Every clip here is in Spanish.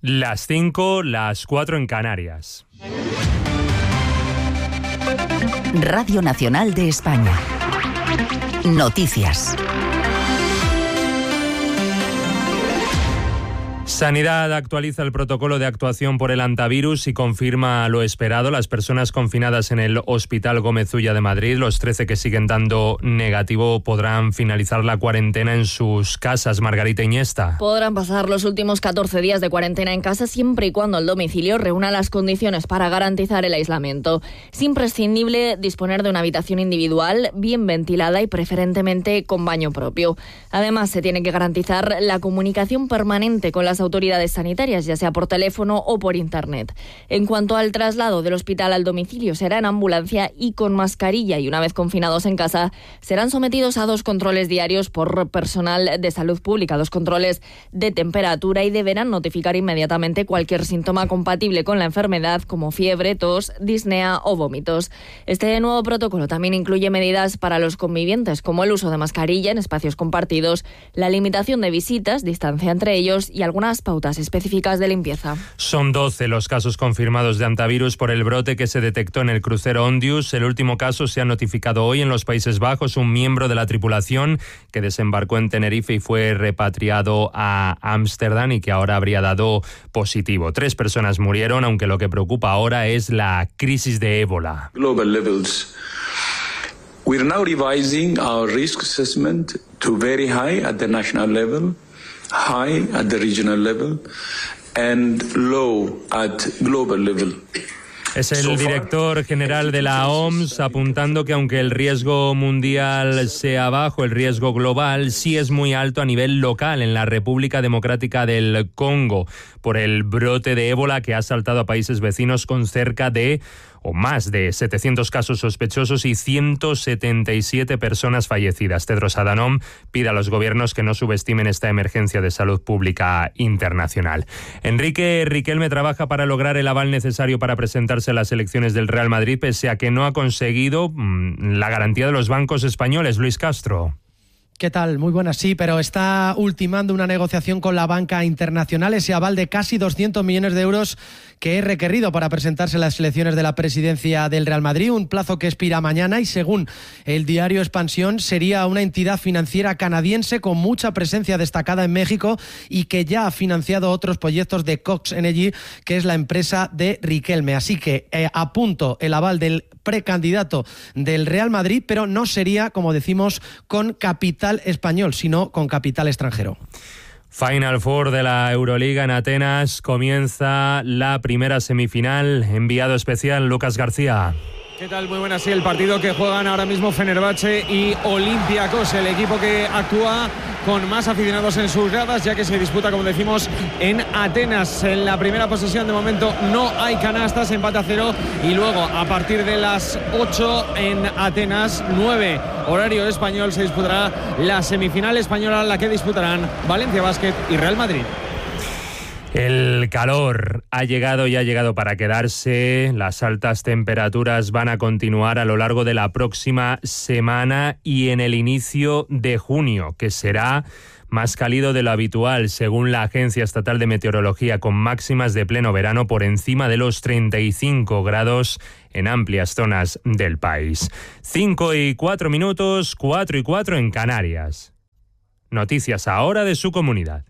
Las 5, las 4 en Canarias. Radio Nacional de España. Noticias. Sanidad actualiza el protocolo de actuación por el hantavirus y confirma lo esperado. Las personas confinadas en el Hospital Gómez Ulla de Madrid, los 13 que siguen dando negativo, podrán finalizar la cuarentena en sus casas. Margarita Iniesta. Podrán pasar los últimos 14 días de cuarentena en casa siempre y cuando el domicilio reúna las condiciones para garantizar el aislamiento. Es imprescindible disponer de una habitación individual, bien ventilada y preferentemente con baño propio. Además, se tiene que garantizar la comunicación permanente con las autoridades sanitarias, ya sea por teléfono o por internet. En cuanto al traslado del hospital al domicilio, será en ambulancia y con mascarilla, y una vez confinados en casa, serán sometidos a 2 controles diarios por personal de salud pública, 2 controles de temperatura, y deberán notificar inmediatamente cualquier síntoma compatible con la enfermedad, como fiebre, tos, disnea o vómitos. Este nuevo protocolo también incluye medidas para los convivientes, como el uso de mascarilla en espacios compartidos, la limitación de visitas, distancia entre ellos y algunas pautas específicas de limpieza. Son 12 los casos confirmados de hantavirus por el brote que se detectó en el crucero Ondius. El último caso se ha notificado hoy en los Países Bajos. Un miembro de la tripulación que desembarcó en Tenerife y fue repatriado a Ámsterdam y que ahora habría dado positivo. 3 personas murieron, aunque lo que preocupa ahora es la crisis de ébola. Global levels. We're now revising our risk assessment to very high at the national level, high at the regional level, and low at global level. Es el director general de la OMS apuntando que aunque el riesgo mundial sea bajo, el riesgo global sí es muy alto a nivel local en la República Democrática del Congo por el brote de ébola que ha asaltado a países vecinos con cerca de o más de 700 casos sospechosos y 177 personas fallecidas. Tedros Adhanom pide a los gobiernos que no subestimen esta emergencia de salud pública internacional. Enrique Riquelme trabaja para lograr el aval necesario para presentarse a las elecciones del Real Madrid, pese a que no ha conseguido la garantía de los bancos españoles. Luis Castro. ¿Qué tal? Muy buenas, sí, pero está ultimando una negociación con la banca internacional, ese aval de casi 200 millones de euros que es requerido para presentarse a las elecciones de la presidencia del Real Madrid, un plazo que expira mañana y, según el diario Expansión, sería una entidad financiera canadiense con mucha presencia destacada en México y que ya ha financiado otros proyectos de Cox Energy, que es la empresa de Riquelme. Así que a punto el aval del precandidato del Real Madrid, pero no sería, como decimos, con capital español, sino con capital extranjero. Final Four de la Euroliga en Atenas. Comienza la primera semifinal. Enviado especial Lucas García. ¿Qué tal? Muy buenas. Sí, el partido que juegan ahora mismo Fenerbahce y Olympiacos, el equipo que actúa con más aficionados en sus gradas, ya que se disputa, como decimos, en Atenas. En la primera posesión de momento no hay canastas, empate a 0, y luego a partir de las 8 en Atenas, 9 horario español, se disputará la semifinal española, la que disputarán Valencia Basket y Real Madrid. El calor ha llegado y ha llegado para quedarse. Las altas temperaturas van a continuar a lo largo de la próxima semana y en el inicio de junio, que será más cálido de lo habitual, según la Agencia Estatal de Meteorología, con máximas de pleno verano por encima de los 35 grados en amplias zonas del país. 5:04, 4:04 en Canarias. Noticias ahora de su comunidad.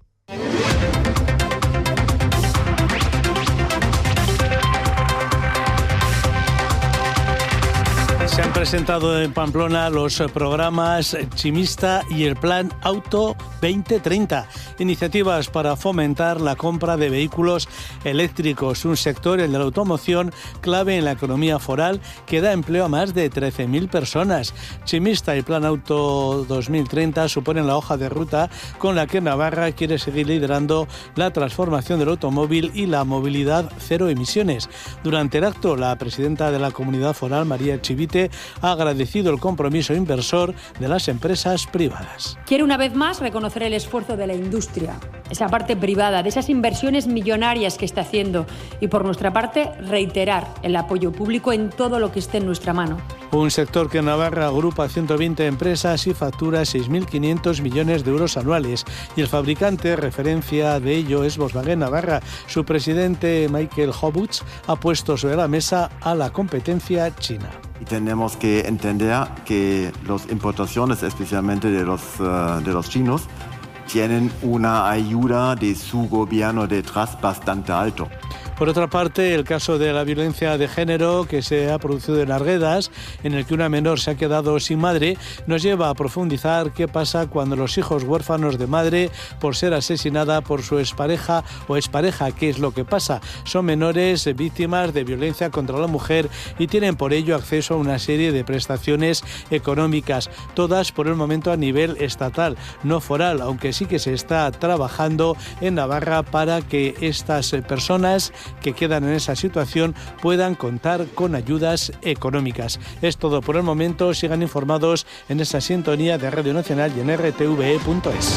Se han presentado en Pamplona los programas Chimista y el Plan Auto 2030, iniciativas para fomentar la compra de vehículos eléctricos, un sector, el de la automoción, clave en la economía foral, que da empleo a más de 13.000 personas. Chimista y Plan Auto 2030 suponen la hoja de ruta con la que Navarra quiere seguir liderando la transformación del automóvil y la movilidad cero emisiones. Durante el acto, la presidenta de la Comunidad Foral, María Chivite, ha agradecido el compromiso inversor de las empresas privadas. Quiero una vez más reconocer el esfuerzo de la industria, esa parte privada, de esas inversiones millonarias que está haciendo, y por nuestra parte reiterar el apoyo público en todo lo que esté en nuestra mano. Un sector que en Navarra agrupa 120 empresas y factura 6.500 millones de euros anuales. Y el fabricante, referencia de ello, es Volkswagen Navarra. Su presidente, Michael Hobutz, ha puesto sobre la mesa a la competencia china. Y tenemos que entender que las importaciones, especialmente de los chinos, tienen una ayuda de su gobierno detrás bastante alto. Por otra parte, el caso de la violencia de género que se ha producido en Arguedas, en el que una menor se ha quedado sin madre, nos lleva a profundizar qué pasa cuando los hijos huérfanos de madre, por ser asesinada por su expareja o expareja, qué es lo que pasa. Son menores víctimas de violencia contra la mujer y tienen por ello acceso a una serie de prestaciones económicas, todas por el momento a nivel estatal, no foral, aunque sí que se está trabajando en Navarra para que estas personas que quedan en esa situación puedan contar con ayudas económicas. Es todo por el momento. Sigan informados en esa sintonía de Radio Nacional y en rtve.es.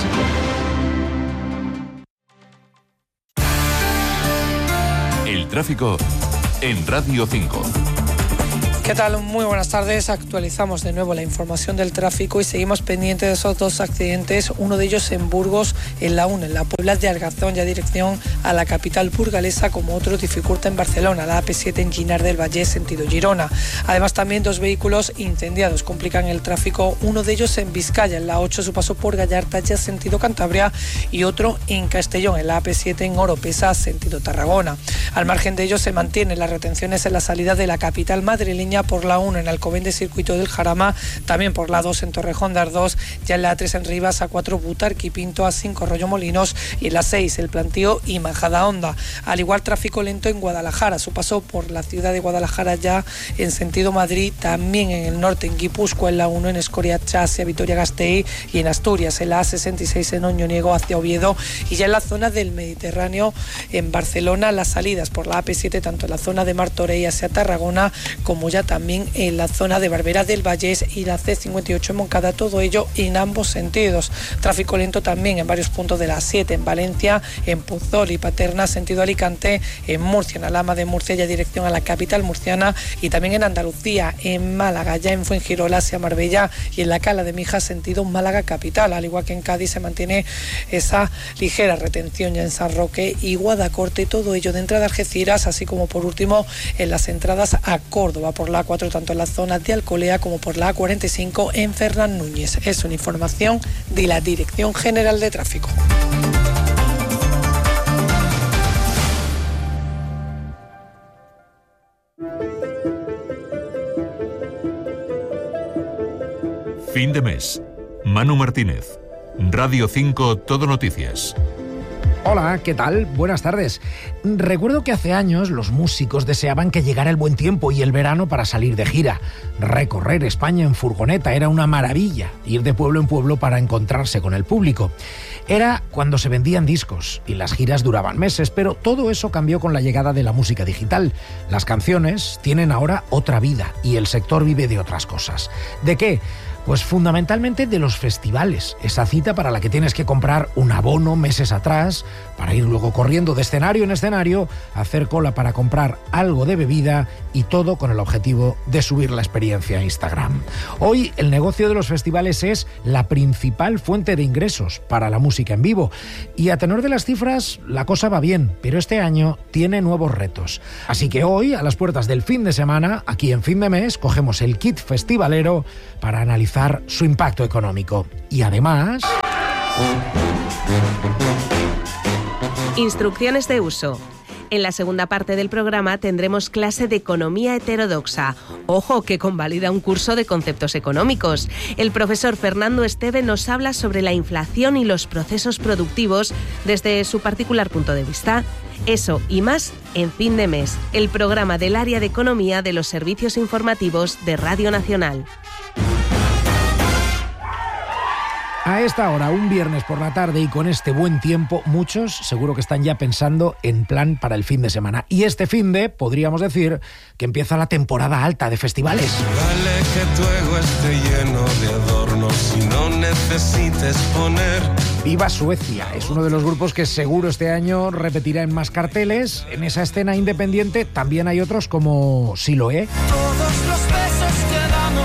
El tráfico en Radio 5. ¿Qué tal? Muy buenas tardes. Actualizamos de nuevo la información del tráfico y seguimos pendientes de esos dos accidentes, uno de ellos en Burgos, en la 1, en la Puebla de Argazón, ya dirección a la capital burgalesa, como otro dificulta en Barcelona, la AP7 en Ginar del Valle, sentido Girona. Además, también dos vehículos incendiados complican el tráfico, uno de ellos en Vizcaya, en la 8, su paso por Gallarta, ya sentido Cantabria, y otro en Castellón, en la AP7 en Oropesa, sentido Tarragona. Al margen de ellos se mantienen las retenciones en la salida de la capital madrileña por la 1 en Alcobendas de Circuito del Jarama, también por la 2 en Torrejón de Ardós, ya en la 3 en Rivas, A4 Butarque y Pinto, A5 Arroyo Molinos y en la 6 El Plantío y Majadahonda. Al igual tráfico lento en Guadalajara, su paso por la ciudad de Guadalajara ya en sentido Madrid, también en el norte en Guipúzcoa, en la 1 en Escoriacha hacia Vitoria-Gasteiz y en Asturias, en la A66 en Oñoniego hacia Oviedo, y ya en la zona del Mediterráneo en Barcelona, las salidas por la AP7 tanto en la zona de Martorell hacia Tarragona como ya también en la zona de Barberá del Vallés y la C58 en Moncada, todo ello en ambos sentidos. Tráfico lento también en varios puntos de la 7 en Valencia, en Puzol y Paterna, sentido Alicante, en Murcia, en Alhama de Murcia, ya dirección a la capital murciana, y también en Andalucía, en Málaga, ya en Fuengirola hacia Marbella y en la Cala de Mijas, sentido Málaga capital. Al igual que en Cádiz se mantiene esa ligera retención ya en San Roque y Guadacorte, todo ello de entrada a Algeciras, así como por último en las entradas a Córdoba por la A4, tanto en la zona de Alcolea como por la A45 en Fernán Núñez. Es una información de la Dirección General de Tráfico. Fin de mes. Manu Martínez. Radio 5 Todo Noticias. Hola, ¿qué tal? Buenas tardes. Recuerdo que hace años los músicos deseaban que llegara el buen tiempo y el verano para salir de gira. Recorrer España en furgoneta era una maravilla, ir de pueblo en pueblo para encontrarse con el público. Era cuando se vendían discos y las giras duraban meses, pero todo eso cambió con la llegada de la música digital. Las canciones tienen ahora otra vida y el sector vive de otras cosas. ¿De qué? Pues fundamentalmente de los festivales, esa cita para la que tienes que comprar un abono meses atrás, para ir luego corriendo de escenario en escenario, hacer cola para comprar algo de bebida y todo con el objetivo de subir la experiencia a Instagram. Hoy el negocio de los festivales es la principal fuente de ingresos para la música en vivo y a tenor de las cifras la cosa va bien, pero este año tiene nuevos retos. Así que hoy, a las puertas del fin de semana, aquí en Fin de Mes, cogemos el kit festivalero para analizar su impacto económico. Y además... Instrucciones de uso. En la segunda parte del programa tendremos clase de economía heterodoxa. Ojo, que convalida un curso de conceptos económicos. El profesor Fernando Esteve nos habla sobre la inflación y los procesos productivos desde su particular punto de vista. Eso y más en Fin de Mes, el programa del área de economía de los servicios informativos de Radio Nacional. A esta hora, un viernes por la tarde y con este buen tiempo, muchos seguro que están ya pensando en plan para el fin de semana. Y este fin de, podríamos decir, que empieza la temporada alta de festivales. Vale que tu ego esté lleno de adornos y no necesites poner... Viva Suecia es uno de los grupos que seguro este año repetirá en más carteles. En esa escena independiente también hay otros como Siloé. Todos los besos que damos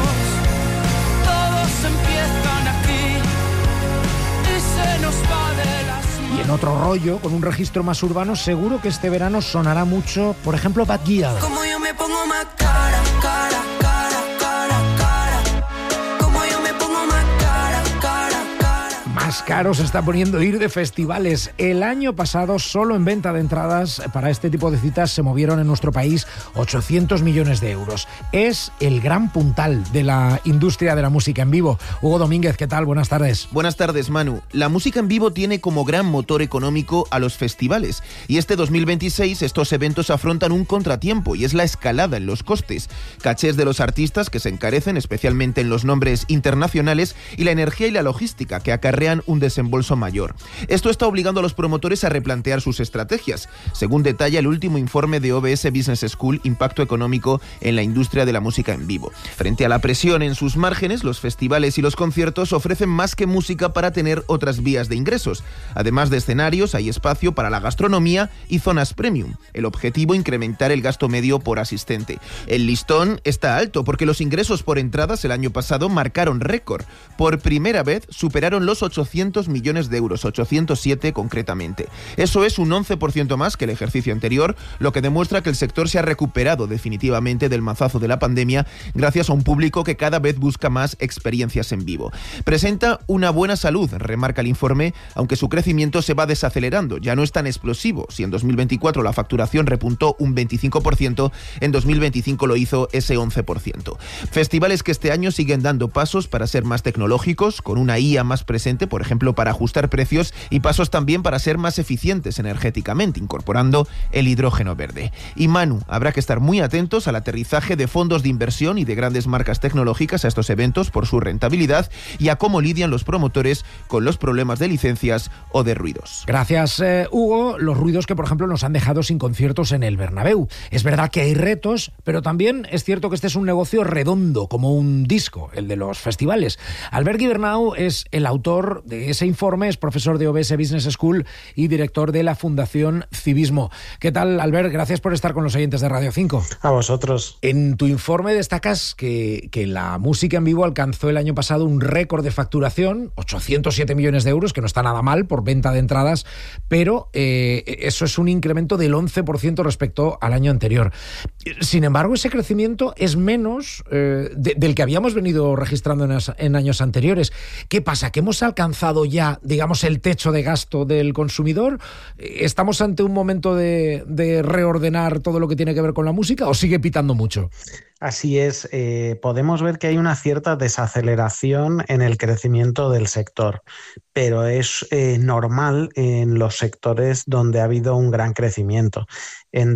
otro rollo, con un registro más urbano, seguro que este verano sonará mucho, por ejemplo, Bad Gyal. Como yo me pongo más cara, cara, cara, cara, cara. Como yo me pongo más cara, cara, cara. Más caro se está poniendo ir de festivales. El año pasado, solo en venta de entradas para este tipo de citas se movieron en nuestro país 800 millones de euros. Es el gran puntal de la industria de la música en vivo. Hugo Domínguez, ¿qué tal? Buenas tardes. Buenas tardes, Manu. La música en vivo tiene como gran motor económico a los festivales. Y este 2026 estos eventos afrontan un contratiempo y es la escalada en los costes. Cachés de los artistas que se encarecen, especialmente en los nombres internacionales, y la energía y la logística que acarrean un desembolso mayor. Esto está obligando a los promotores a replantear sus estrategias, según detalla el último informe de OBS Business School, Impacto Económico en la Industria de la Música en Vivo. Frente a la presión en sus márgenes, los festivales y los conciertos ofrecen más que música para tener otras vías de ingresos. Además de escenarios, hay espacio para la gastronomía y zonas premium. El objetivo, incrementar el gasto medio por asistente. El listón está alto porque los ingresos por entradas el año pasado marcaron récord. Por primera vez superaron los 800 millones de euros, 807 concretamente. Eso es un 11% más que el ejercicio anterior, lo que demuestra que el sector se ha recuperado definitivamente del mazazo de la pandemia gracias a un público que cada vez busca más experiencias en vivo. Presenta una buena salud, remarca el informe, aunque su crecimiento se va desacelerando. Ya no es tan explosivo. Si en 2024 la facturación repuntó un 25%, en 2025 lo hizo ese 11%. Festivales que este año siguen dando pasos para ser más tecnológicos, con una IA más presente, por ejemplo, para ajustar precios, y pasos también para ser más eficientes energéticamente, incorporando el hidrógeno verde. Y Manu, habrá que estar muy atentos al aterrizaje de fondos de inversión y de grandes marcas tecnológicas a estos eventos por su rentabilidad y a cómo lidian los promotores con los problemas de licencias o de ruidos. Gracias, Hugo. Los ruidos que, por ejemplo, nos han dejado sin conciertos en el Bernabéu. Es verdad que hay retos, pero también es cierto que este es un negocio redondo, como un disco, el de los festivales. Albert Guibernau es el autor de ese informe, es profesor de OBS Business School y director de la Fundación Civismo. ¿Qué tal, Albert? Gracias por estar con los oyentes de Radio 5. A vosotros. En tu informe destacas que la música en vivo alcanzó el año pasado un récord de facturación, 807 millones de euros, que no está nada mal por venta de entradas, pero eso es un incremento del 11% respecto al año anterior. Sin embargo, ese crecimiento es menos del que habíamos venido registrando en años anteriores. ¿Qué pasa? ¿Que hemos alcanzado ya, digamos, el techo de gasto del consumidor? ¿Estamos ante un momento de reordenar todo lo que tiene que ver con la música o sigue pitando mucho? Así es, podemos ver que hay una cierta desaceleración en el crecimiento del sector, pero es normal en los sectores donde ha habido un gran crecimiento. En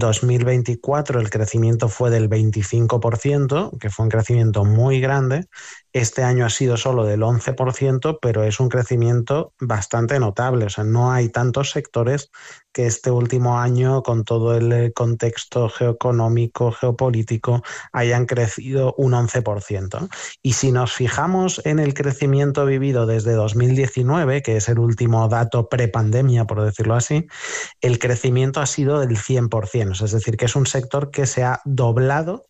2024 el crecimiento fue del 25%, que fue un crecimiento muy grande. Este año ha sido solo del 11%, pero es un crecimiento bastante notable. O sea, no hay tantos sectores que este último año, con todo el contexto geoeconómico, geopolítico, hayan crecido un 11%. Y si nos fijamos en el crecimiento vivido desde 2019, que es el último dato prepandemia, por decirlo así, el crecimiento ha sido del 100%. Es decir, que es un sector que se ha doblado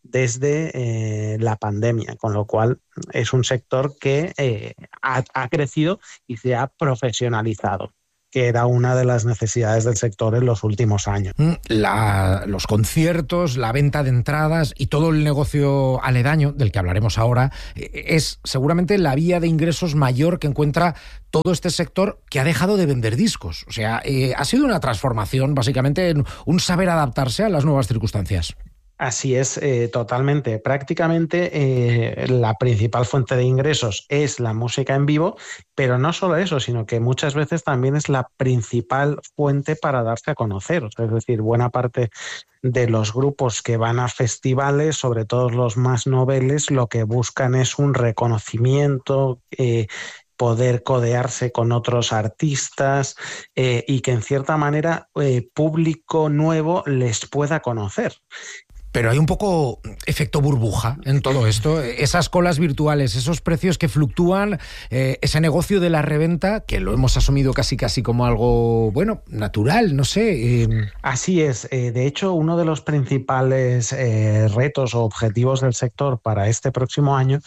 desde la pandemia, con lo cual es un sector que ha crecido y se ha profesionalizado, que era una de las necesidades del sector en los últimos años. Los conciertos, la venta de entradas y todo el negocio aledaño, del que hablaremos ahora, es seguramente la vía de ingresos mayor que encuentra todo este sector, que ha dejado de vender discos. O sea, ha sido una transformación, básicamente, en un saber adaptarse a las nuevas circunstancias. Así es, totalmente. Prácticamente la principal fuente de ingresos es la música en vivo, pero no solo eso, sino que muchas veces también es la principal fuente para darse a conocer. O sea, es decir, buena parte de los grupos que van a festivales, sobre todo los más noveles, lo que buscan es un reconocimiento, poder codearse con otros artistas y que en cierta manera público nuevo les pueda conocer. Pero hay un poco efecto burbuja en todo esto. Esas colas virtuales, esos precios que fluctúan, ese negocio de la reventa, que lo hemos asumido casi como algo, bueno, natural, no sé. Así es. De hecho, uno de los principales retos o objetivos del sector para este próximo año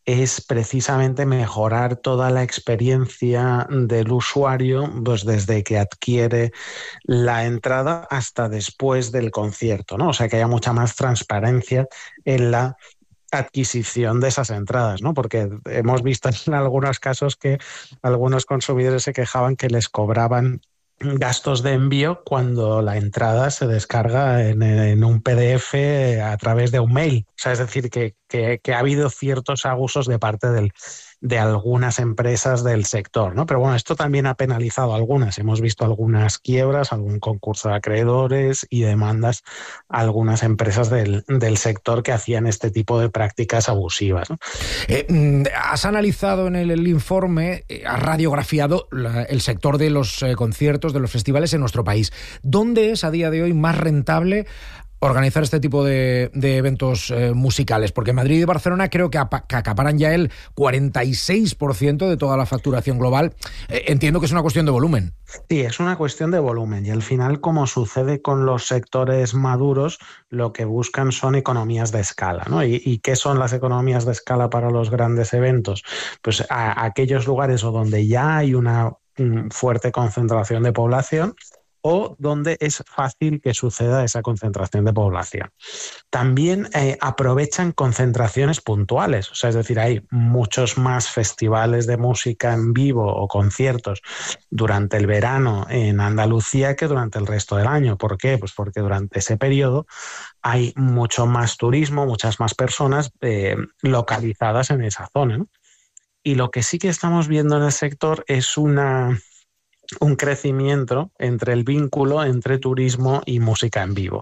es precisamente mejorar toda la experiencia del usuario, pues desde que adquiere la entrada hasta después del concierto, ¿no? O sea, que haya mucha más transparencia en la adquisición de esas entradas, ¿no? Porque hemos visto en algunos casos que algunos consumidores se quejaban que les cobraban gastos de envío cuando la entrada se descarga en un PDF a través de un mail. O sea, es decir, que ha habido ciertos abusos de parte de algunas empresas del sector, ¿no? Pero bueno, esto también ha penalizado a algunas. Hemos visto algunas quiebras, algún concurso de acreedores y demandas a algunas empresas del sector que hacían este tipo de prácticas abusivas, ¿no? Has analizado en el informe, has radiografiado el sector de los conciertos, de los festivales en nuestro país. ¿Dónde es a día de hoy más rentable organizar este tipo de eventos musicales? Porque Madrid y Barcelona creo que acaparan ya el 46% de toda la facturación global. Entiendo que es una cuestión de volumen. Sí, es una cuestión de volumen y al final, como sucede con los sectores maduros, lo que buscan son economías de escala, ¿no? ¿Y qué son las economías de escala para los grandes eventos? Pues a aquellos lugares o donde ya hay una fuerte concentración de población o donde es fácil que suceda esa concentración de población. También aprovechan concentraciones puntuales, o sea, es decir, hay muchos más festivales de música en vivo o conciertos durante el verano en Andalucía que durante el resto del año. ¿Por qué? Pues porque durante ese periodo hay mucho más turismo, muchas más personas localizadas en esa zona, ¿no? Y lo que sí que estamos viendo en el sector es un crecimiento entre el vínculo entre turismo y música en vivo.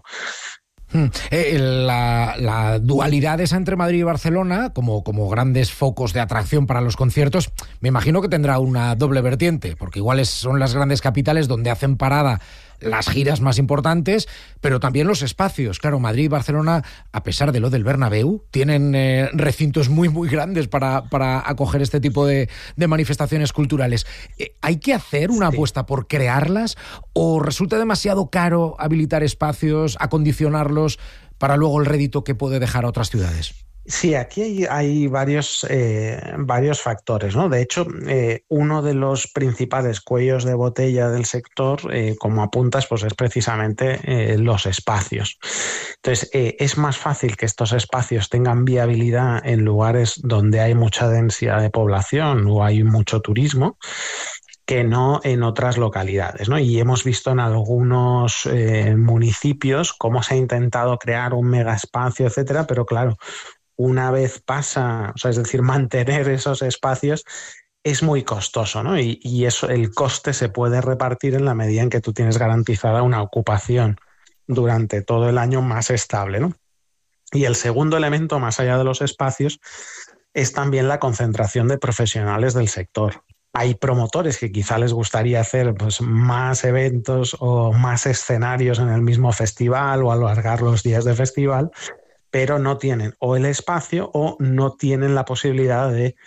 La dualidad esa entre Madrid y Barcelona, como grandes focos de atracción para los conciertos, me imagino que tendrá una doble vertiente, porque igual son las grandes capitales donde hacen parada las giras más importantes, pero también los espacios. Claro, Madrid y Barcelona, a pesar de lo del Bernabéu, tienen recintos muy, muy grandes para acoger este tipo de manifestaciones culturales. ¿Hay que hacer una apuesta por crearlas o resulta demasiado caro habilitar espacios, acondicionarlos para luego el rédito que puede dejar a otras ciudades? Sí, aquí hay varios factores, ¿no? De hecho, uno de los principales cuellos de botella del sector, como apuntas, pues es precisamente los espacios. Entonces, es más fácil que estos espacios tengan viabilidad en lugares donde hay mucha densidad de población o hay mucho turismo, que no en otras localidades, ¿no? Y hemos visto en algunos municipios cómo se ha intentado crear un mega espacio, etcétera, pero claro, una vez pasa, o sea, es decir, mantener esos espacios es muy costoso, ¿no? Y eso, el coste se puede repartir en la medida en que tú tienes garantizada una ocupación durante todo el año más estable, ¿no? Y el segundo elemento, más allá de los espacios, es también la concentración de profesionales del sector. Hay promotores que quizá les gustaría hacer pues, más eventos o más escenarios en el mismo festival o alargar los días de festival, pero no tienen o el espacio o no tienen la posibilidad de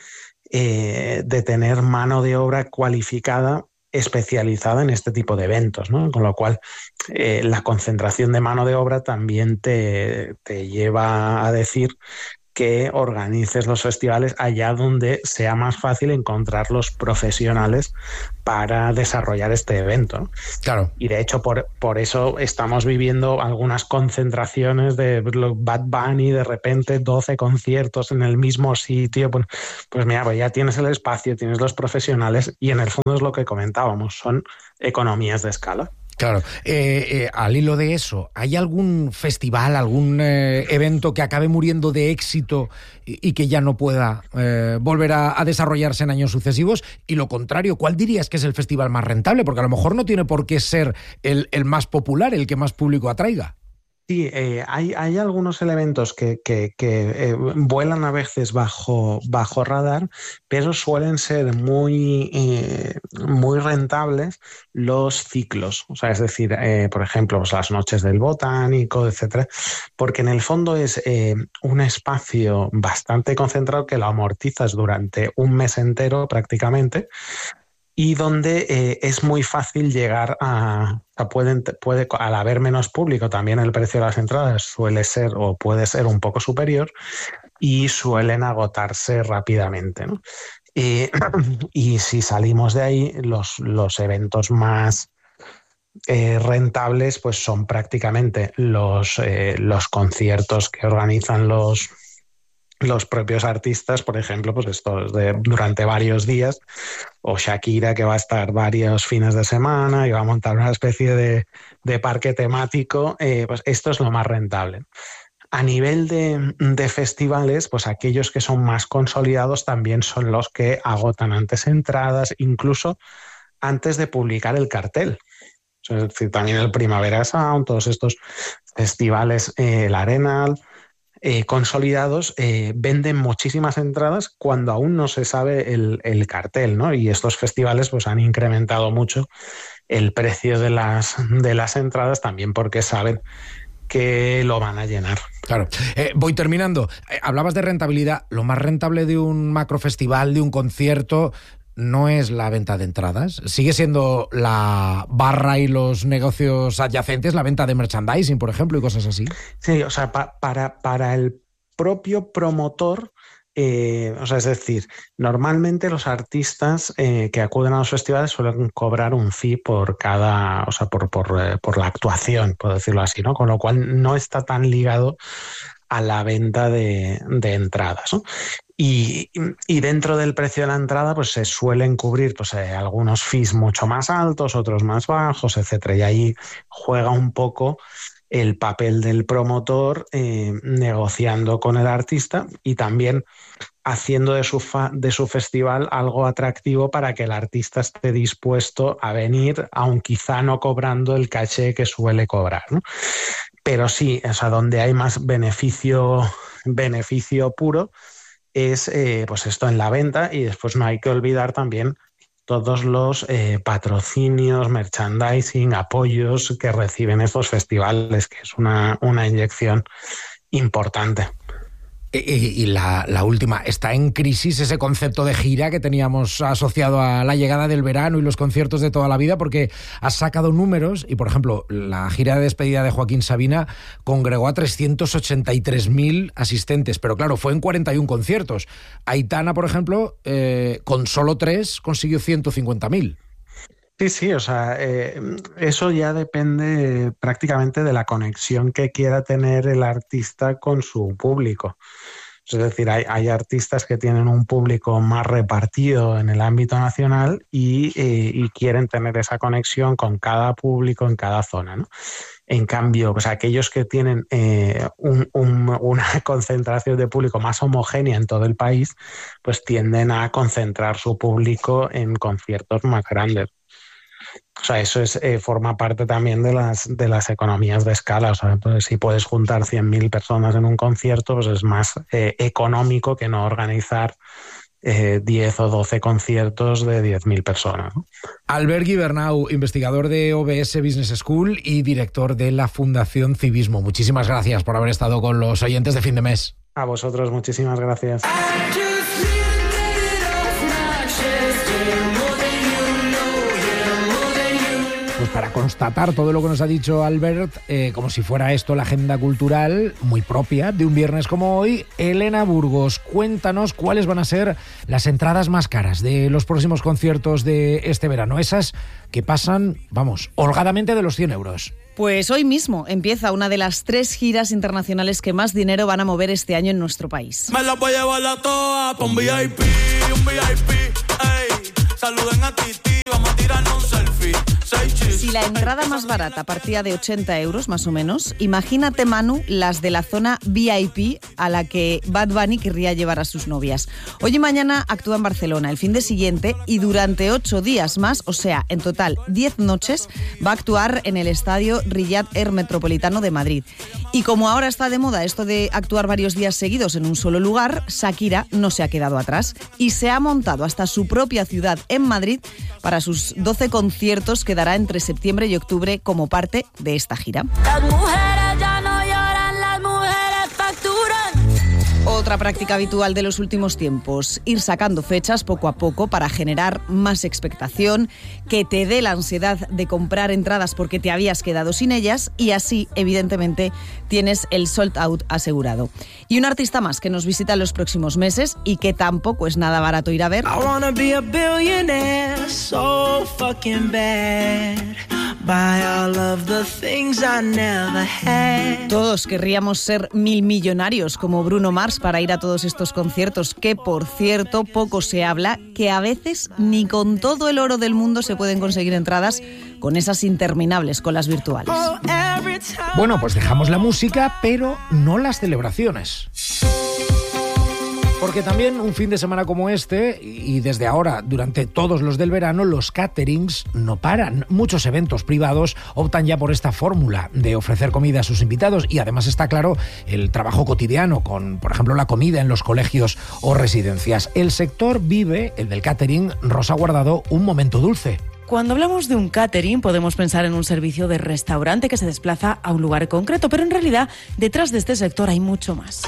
tener mano de obra cualificada especializada en este tipo de eventos, ¿no? Con lo cual la concentración de mano de obra también te lleva a decir que organices los festivales allá donde sea más fácil encontrar los profesionales para desarrollar este evento, ¿no? Claro. Y de hecho por eso estamos viviendo algunas concentraciones de Bad Bunny, de repente 12 conciertos en el mismo sitio. Pues mira, pues ya tienes el espacio, tienes los profesionales y en el fondo es lo que comentábamos, son economías de escala. Claro. Al hilo de eso, ¿hay algún festival, algún evento que acabe muriendo de éxito y que ya no pueda volver a desarrollarse en años sucesivos? Y lo contrario, ¿cuál dirías que es el festival más rentable? Porque a lo mejor no tiene por qué ser el más popular, el que más público atraiga. Sí, hay algunos elementos que vuelan a veces bajo radar, pero suelen ser muy rentables los ciclos. O sea, es decir, por ejemplo, pues las noches del Botánico, etcétera, porque en el fondo es un espacio bastante concentrado que lo amortizas durante un mes entero prácticamente, y donde es muy fácil llegar al haber menos público, también el precio de las entradas suele ser o puede ser un poco superior, y suelen agotarse rápidamente, ¿no? Y si salimos de ahí, los eventos más rentables pues son prácticamente los conciertos que organizan los propios artistas, por ejemplo, pues estos durante varios días, o Shakira, que va a estar varios fines de semana y va a montar una especie de parque temático, pues esto es lo más rentable. A nivel de festivales, pues aquellos que son más consolidados también son los que agotan antes entradas, incluso antes de publicar el cartel. Es decir, también el Primavera Sound, todos estos festivales, el Arenal, consolidados, venden muchísimas entradas cuando aún no se sabe el cartel, ¿no? Y estos festivales pues han incrementado mucho el precio de las entradas también porque saben que lo van a llenar. Claro. Voy terminando. Hablabas de rentabilidad. Lo más rentable de un macrofestival, de un concierto, no es la venta de entradas. Sigue siendo la barra y los negocios adyacentes, la venta de merchandising, por ejemplo, y cosas así. Sí, o sea, para el propio promotor, o sea, es decir, normalmente los artistas que acuden a los festivales suelen cobrar un fee por cada, o sea, por la actuación, por decirlo así, ¿no? Con lo cual no está tan ligado a la venta de entradas, ¿no? Y dentro del precio de la entrada pues se suelen cubrir pues, algunos fees mucho más altos, otros más bajos, etcétera. Y ahí juega un poco el papel del promotor negociando con el artista y también haciendo de su festival algo atractivo para que el artista esté dispuesto a venir, aun quizá no cobrando el caché que suele cobrar, ¿no? Pero sí, o sea, donde hay más beneficio puro es pues esto en la venta, y después no hay que olvidar también todos los patrocinios, merchandising, apoyos que reciben estos festivales, que es una inyección importante. Y la última, ¿está en crisis ese concepto de gira que teníamos asociado a la llegada del verano y los conciertos de toda la vida? Porque has sacado números y, por ejemplo, la gira de despedida de Joaquín Sabina congregó a 383.000 asistentes, pero claro, fue en 41 conciertos. Aitana, por ejemplo, con solo 3 consiguió 150.000. Sí, o sea, eso ya depende prácticamente de la conexión que quiera tener el artista con su público. Es decir, hay artistas que tienen un público más repartido en el ámbito nacional y quieren tener esa conexión con cada público en cada zona, ¿no? En cambio, pues aquellos que tienen una concentración de público más homogénea en todo el país, pues tienden a concentrar su público en conciertos más grandes. O sea, eso forma parte también de las economías de escala. O sea, pues, si puedes juntar 100.000 personas en un concierto, pues es más económico que no organizar 10 o 12 conciertos de 10.000 personas, ¿no? Albert Guibernau, investigador de OBS Business School y director de la Fundación Civismo. Muchísimas gracias por haber estado con los oyentes de Fin de Mes. A vosotros, muchísimas gracias. Pues para constatar todo lo que nos ha dicho Albert, como si fuera esto la agenda cultural muy propia de un viernes como hoy, Elena Burgos, cuéntanos cuáles van a ser las entradas más caras de los próximos conciertos de este verano, esas que pasan, vamos, holgadamente de los 100 euros. Pues hoy mismo empieza una de las 3 giras internacionales que más dinero van a mover este año en nuestro país. Me la voy a llevar a todas pa' un VIP, ey. Saluden a Titi, vamos a tirarnos un selfie. Si la entrada más barata partía de 80 euros, más o menos, imagínate, Manu, las de la zona VIP a la que Bad Bunny querría llevar a sus novias. Hoy y mañana actúa en Barcelona, el fin de siguiente, y durante 8 días más, o sea, en total 10 noches, va a actuar en el estadio Riyad Air Metropolitano de Madrid. Y como ahora está de moda esto de actuar varios días seguidos en un solo lugar, Shakira no se ha quedado atrás y se ha montado hasta su propia ciudad en Madrid para sus 12 conciertos que dará entre septiembre y octubre como parte de esta gira. Las mujeres ya no lloran, las mujeres facturan. otra práctica habitual de los últimos tiempos, ir sacando fechas poco a poco para generar más expectación, que te dé la ansiedad de comprar entradas porque te habías quedado sin ellas y así, evidentemente, tienes el sold out asegurado. Y un artista más que nos visita en los próximos meses y que tampoco es nada barato ir a ver. I wanna be a billionaire, so fucking bad. Buy all of the things I never had. Todos querríamos ser 1000 millonarios como Bruno Mars para ir a todos estos conciertos, que por cierto poco se habla, que a veces ni con todo el oro del mundo se pueden conseguir entradas con esas interminables colas virtuales. Bueno, pues dejamos la música, pero no las celebraciones. Porque también un fin de semana como este, y desde ahora, durante todos los del verano, los caterings no paran. Muchos eventos privados optan ya por esta fórmula de ofrecer comida a sus invitados y además está claro el trabajo cotidiano con, por ejemplo, la comida en los colegios o residencias. El sector vive, el del catering, Rosa Guardado, un momento dulce. Cuando hablamos de un catering podemos pensar en un servicio de restaurante que se desplaza a un lugar concreto, pero en realidad detrás de este sector hay mucho más.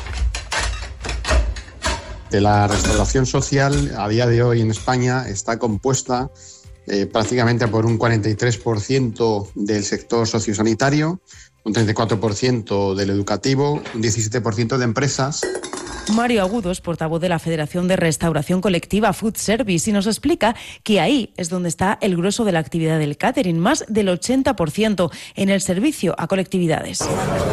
La restauración social a día de hoy en España está compuesta prácticamente por un 43% del sector sociosanitario, un 34% del educativo, un 17% de empresas. Mario Agudo es portavoz de la Federación de Restauración Colectiva Food Service y nos explica que ahí es donde está el grueso de la actividad del catering, más del 80% en el servicio a colectividades.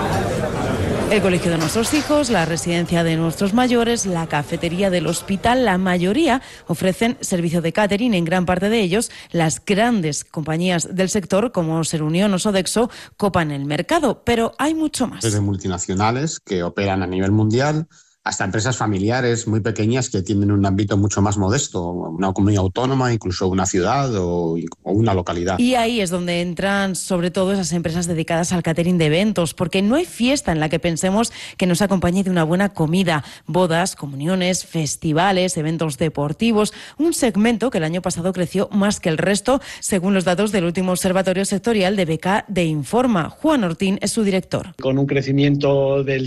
El colegio de nuestros hijos, la residencia de nuestros mayores, la cafetería del hospital, la mayoría ofrecen servicio de catering. En gran parte de ellos, las grandes compañías del sector, como Serunión o Sodexo, copan el mercado, pero hay mucho más. Desde multinacionales que operan a nivel mundial hasta empresas familiares muy pequeñas que tienen un ámbito mucho más modesto, una comunidad autónoma, incluso una ciudad o una localidad. Y ahí es donde entran sobre todo esas empresas dedicadas al catering de eventos, porque no hay fiesta en la que pensemos que nos acompañe de una buena comida. Bodas, comuniones, festivales, eventos deportivos, un segmento que el año pasado creció más que el resto, según los datos del último observatorio sectorial de BK de Informa. Juan Ortín es su director. Con un crecimiento del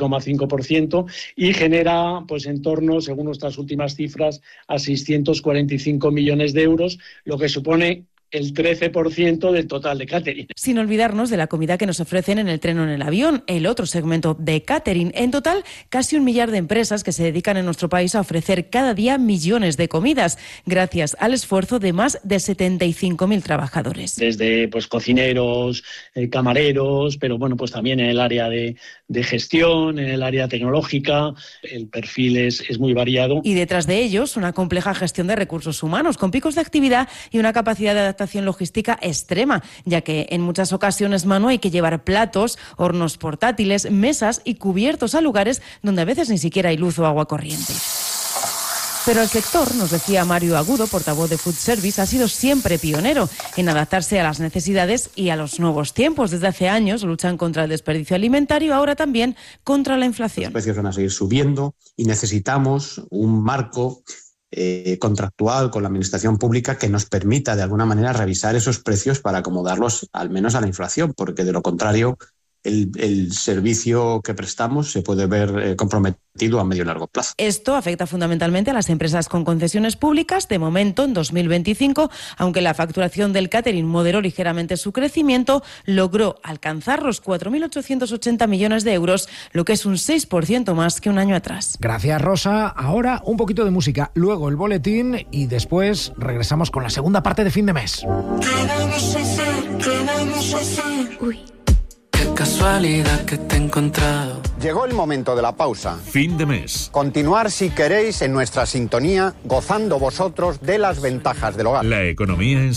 7,5% y genera, pues en torno, según nuestras últimas cifras, a 645 millones de euros, lo que supone el 13% del total de catering. Sin olvidarnos de la comida que nos ofrecen en el tren o en el avión, el otro segmento de catering. En total, casi 1 millar de empresas que se dedican en nuestro país a ofrecer cada día millones de comidas, gracias al esfuerzo de más de 75.000 trabajadores. Desde pues cocineros, camareros, pero bueno, pues también en el área de gestión, en el área tecnológica, el perfil es muy variado. Y detrás de ellos, una compleja gestión de recursos humanos, con picos de actividad y una capacidad de adaptación logística extrema, ya que en muchas ocasiones, Manu, hay que llevar platos, hornos portátiles, mesas y cubiertos a lugares donde a veces ni siquiera hay luz o agua corriente. Pero el sector, nos decía Mario Agudo, portavoz de Food Service, ha sido siempre pionero en adaptarse a las necesidades y a los nuevos tiempos. Desde hace años luchan contra el desperdicio alimentario, ahora también contra la inflación. Los precios van a seguir subiendo y necesitamos un marco contractual con la administración pública que nos permita de alguna manera revisar esos precios para acomodarlos al menos a la inflación, porque de lo contrario el servicio que prestamos se puede ver comprometido a medio y largo plazo. Esto afecta fundamentalmente a las empresas con concesiones públicas. De momento, en 2025, aunque la facturación del catering moderó ligeramente su crecimiento, logró alcanzar los 4.880 millones de euros, lo que es un 6% más que un año atrás. Gracias, Rosa. Ahora un poquito de música, luego el boletín y después regresamos con la segunda parte de Fin de Mes. ¿Qué vamos a hacer? Uy. Qué casualidad que te he encontrado. Llegó el momento de la pausa. Fin de mes. Continuar, si queréis, en nuestra sintonía, gozando vosotros de las ventajas del hogar. La economía en